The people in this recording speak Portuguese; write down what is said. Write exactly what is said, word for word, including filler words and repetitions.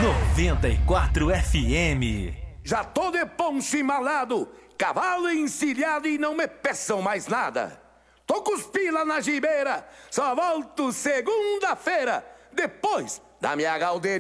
noventa e quatro F M. Já tô de poncho embalado, cavalo encilhado e não me peçam mais nada. Tô com os pila na gibeira, só volto segunda-feira, depois da minha galdeira.